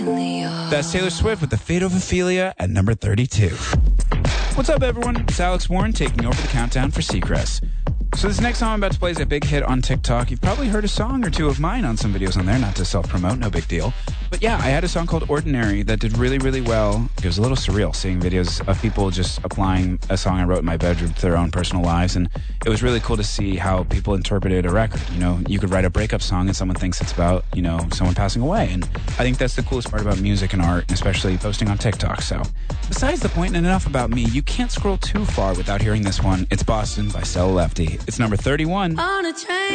That's Taylor Swift with The Fate of Ophelia at number 32. What's up, everyone? It's Alex Warren taking over the countdown for Seacrest. So this next song I'm about to play is a big hit on TikTok. You've probably heard a song or two of mine on some videos on there, not to self-promote, no big deal. But yeah, I had a song called Ordinary that did really, really well. It was a little surreal seeing videos of people just applying a song I wrote in my bedroom to their own personal lives. And it was really cool to see how people interpreted a record. You know, you could write a breakup song and someone thinks it's about, you know, someone passing away. And I think that's the coolest part about music and art, especially posting on TikTok. So besides the point and enough about me, you can't scroll too far without hearing this one. It's Boston by Stella Lefty. It's number 31. On a train.